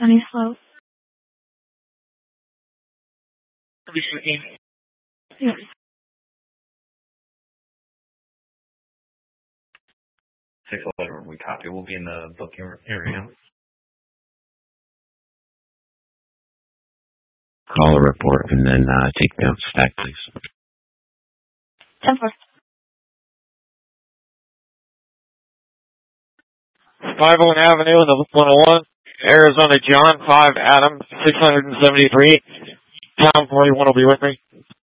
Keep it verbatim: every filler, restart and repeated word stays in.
Sunny Slope. Yes. Six eleven, we copy. We'll be in the booking area. Call a report and then uh, take down stack, please. ten four. five oh one Avenue in the one oh one. Arizona John, five Adam, six hundred seventy-three. Tom forty-one will be with me.